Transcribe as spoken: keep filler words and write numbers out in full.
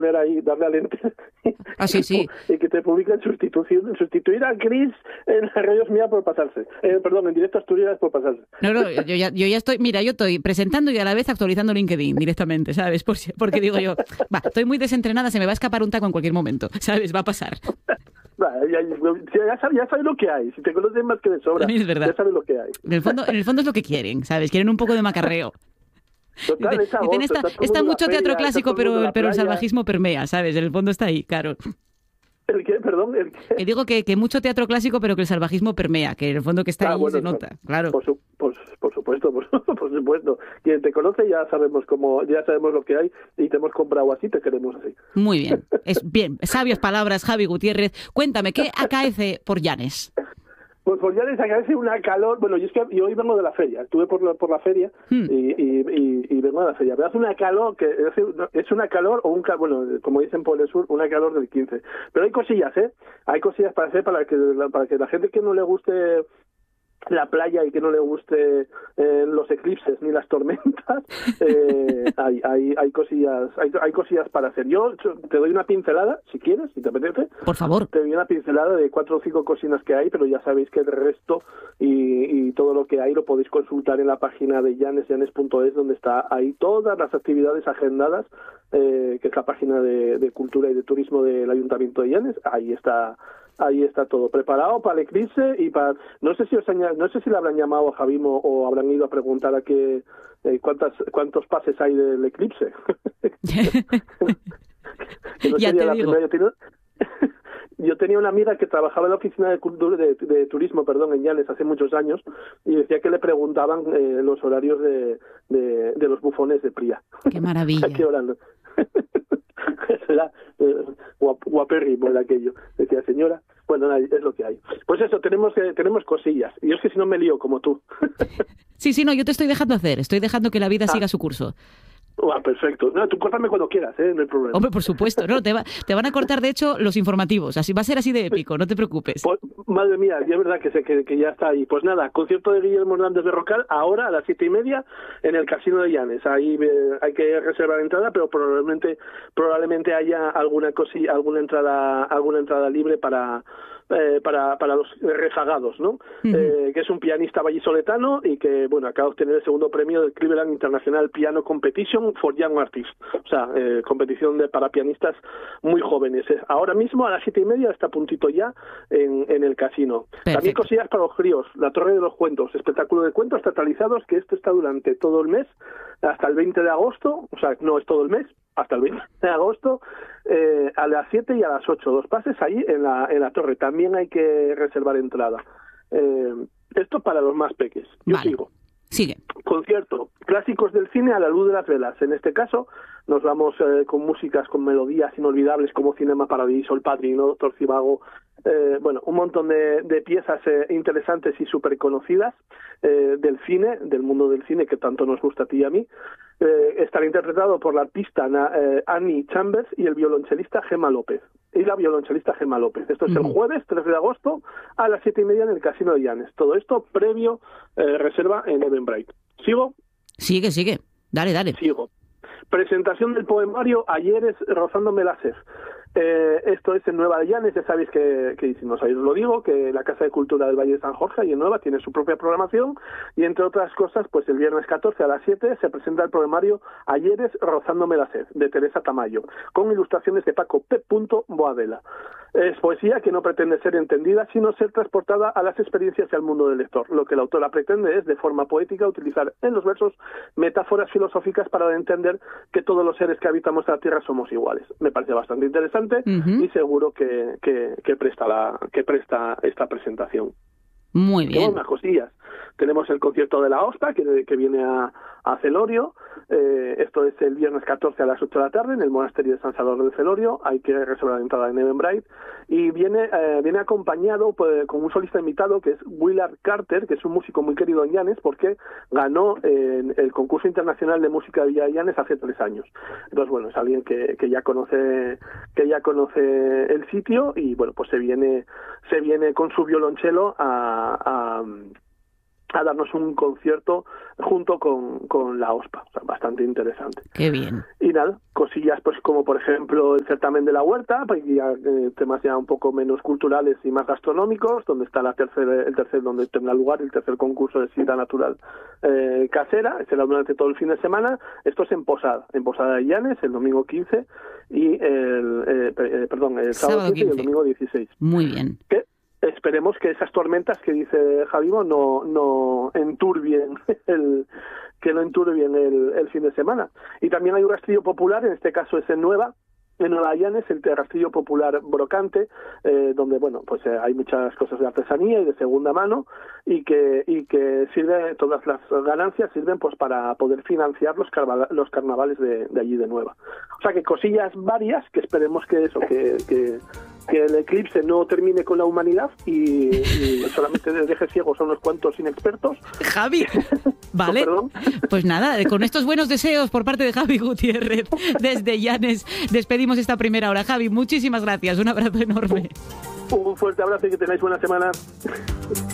ahí, darle al enter. Ah, sí, sí. Y que te publiquen sustitución, sustituir a Chris en la radios mía por pasarse. Eh, perdón, en directo Asturias por pasarse. No, no, yo ya, yo ya estoy, mira, yo estoy presentando y a la vez actualizando LinkedIn directamente, ¿sabes? Por si, porque digo yo, va, estoy muy desentrenada, se me va a escapar un taco en cualquier momento, ¿sabes? Va a pasar. Ya, ya, ya, sabes, ya sabes lo que hay, si te conoces más que de sobra, Es verdad. ya sabes lo que hay. En el fondo, en el fondo es lo que quieren, ¿sabes? Quieren un poco de macarreo. Total, Dicen, es agosto, está, está, todo está mundo mucho en la teatro feria, clásico, está todo el mundo pero, en la pero el playa. salvajismo permea, ¿sabes? En el fondo está ahí, claro. ¿El qué? Perdón, ¿el qué? Que digo que, que mucho teatro clásico, pero que el salvajismo permea, que en el fondo que está Ah, ahí bueno, se nota, claro. Por, su, por, por supuesto, por, por supuesto. Quien te conoce ya sabemos cómo, ya sabemos lo que hay y te hemos comprado así, te queremos así. Muy bien, es bien, sabias palabras, Javi Gutiérrez. Cuéntame, ¿qué acaece por Llanes? Pues por Llanes agradece una calor. Bueno, yo es que yo hoy vengo de la feria. Estuve por la, por la feria Hmm. y, y, y, y vengo de la feria. Pero hace una calor que es una calor o un cal- bueno, como dicen por el sur, una calor del quince. Pero hay cosillas, ¿eh? Hay cosillas para hacer para que para que la gente que no le guste la playa y que no le guste eh, los eclipses ni las tormentas, eh, hay, hay, hay cosillas, hay, hay cosillas para hacer. Yo te doy una pincelada, si quieres, si te apetece. Por favor. Te doy una pincelada de cuatro o cinco cocinas que hay, pero ya sabéis que el resto y, y todo lo que hay lo podéis consultar en la página de llanes llanes punto es, donde está ahí todas las actividades agendadas, eh, que es la página de, de cultura y de turismo del Ayuntamiento de Llanes. Ahí está. Ahí está todo preparado para el eclipse y para no sé si os añad, no sé si le habrán llamado a Javimo o habrán ido a preguntar a qué eh, cuántas cuántos pases hay del eclipse. Que no Ya sería te la digo. primera. Yo tenía, yo tenía una amiga que trabajaba en la oficina de, cultura, de, de turismo, perdón, en Llanes hace muchos años y decía que le preguntaban eh, los horarios de, de, de los bufones de Pría. Qué maravilla. ¿A qué hora? Eso era eh, guap, guapérrimo era aquello. Decía, señora, bueno, nada, es lo que hay. Pues eso, tenemos eh, tenemos cosillas. Y yo es que si no me lío como tú. Sí, sí, no, yo te estoy dejando hacer, estoy dejando que la vida Ah. siga su curso. Ah, perfecto. No, tú córtame cuando quieras, ¿eh? No hay problema. Hombre, por supuesto, no, te, va, te van a cortar, de hecho, los informativos, así va a ser así de épico, no te preocupes. Pues, madre mía, ya es verdad que, sé que, que ya está ahí. Pues nada, concierto de Guillermo Hernández de Rocal, ahora a las siete y media en el Casino de Llanes. Ahí eh, hay que reservar entrada, pero probablemente probablemente haya alguna cosilla, alguna entrada alguna entrada libre para eh, para para los rezagados, ¿no? Uh-huh. Eh, que es un pianista vallisoletano y que, bueno, acaba de obtener el segundo premio del Cleveland International Piano Competition for Young Artists. O sea, eh, competición de para pianistas muy jóvenes. Eh, Ahora mismo a las siete y media está a puntito ya en, en el casino. Perfecto. También cosillas para los críos. La Torre de los Cuentos, espectáculo de cuentos teatralizados, que esto está durante todo el mes, hasta el veinte de agosto, o sea, no es todo el mes, hasta el veinte de agosto, eh, a las siete y a las ocho, dos pases ahí en la, en la torre. También hay que reservar entrada. Eh, esto para los más peques. Yo Vale. sigo. Sigue. Concierto, clásicos del cine a la luz de las velas. En este caso nos vamos eh, con músicas, con melodías inolvidables como Cinema Paradiso, El Padrino, Doctor Zivago, eh, bueno, un montón de, de piezas eh, interesantes y súper conocidas eh, del cine, del mundo del cine que tanto nos gusta a ti y a mí. Eh, estará interpretado por la artista eh, Annie Chambers y el violonchelista Gemma López. Y la violonchelista Gemma López. Esto es el jueves trece de agosto a las siete y media en el Casino de Llanes. Todo esto previo eh, reserva en Eventbrite. ¿Sigo? Sigue, sigue. Dale, dale. Sigo. Presentación del poemario Ayeres rozándome la sed. Eh, esto es en Nueva de Llanes, ya sabéis que, que si no sabéis os lo digo, que la Casa de Cultura del Valle de San Jorge y en Nueva tiene su propia programación y entre otras cosas, pues el viernes catorce a las siete se presenta el poemario Ayeres rozándome la sed, de Teresa Tamayo, con ilustraciones de Paco P. Boadela. Es poesía que no pretende ser entendida, sino ser transportada a las experiencias y al mundo del lector. Lo que la autora pretende es, de forma poética, utilizar en los versos metáforas filosóficas para entender que todos los seres que habitamos la Tierra somos iguales. Me parece bastante interesante Uh-huh. y seguro que, que, que presta la que presta esta presentación. Muy bien. Tenemos más cosillas. Tenemos el concierto de la OSPA que, que viene a, a Celorio. Eh, esto es el viernes catorce a las ocho de la tarde en el monasterio de San Salvador de Celorio. Hay que reservar la entrada en Eventbrite. Y viene eh, viene acompañado pues, con un solista invitado que es Willard Carter, que es un músico muy querido en Llanes porque ganó eh, el concurso internacional de música de Villa de Llanes hace tres años. Entonces, bueno, es alguien que, que ya conoce que ya conoce el sitio y, bueno, pues se viene se viene con su violonchelo a A, a darnos un concierto junto con, con la OSPA, o sea, bastante interesante. Qué bien. Y nada, cosillas pues como por ejemplo el certamen de la huerta, pues ya, eh, temas ya un poco menos culturales y más gastronómicos, donde está la tercera, el tercer, donde tendrá lugar el tercer concurso de sidra natural eh, casera, será durante todo el fin de semana. Esto es en Posada, en Posada de Llanes, el domingo quince y el, eh, eh, perdón, el sábado, sábado quince y el domingo dieciséis. Muy bien. ¿Qué? Esperemos que esas tormentas que dice Javimo no no enturbien el que no enturbien el, el fin de semana. Y también hay un rastrillo popular, en este caso es en Nueva, en Nueva Llanes, el rastrillo popular Brocante, eh, donde bueno pues eh, hay muchas cosas de artesanía y de segunda mano y que y que sirve, todas las ganancias sirven pues para poder financiar los carnaval, los carnavales de, de allí de Nueva. O sea que cosillas varias que esperemos que eso que, que que el eclipse no termine con la humanidad y, y solamente deje ciegos a unos cuantos inexpertos. Javi, vale, ¿Perdón? Pues nada, con estos buenos deseos por parte de Javi Gutiérrez desde Llanes despedimos esta primera hora. Javi, muchísimas gracias, un abrazo enorme. Un fuerte abrazo y que tengáis buena semana.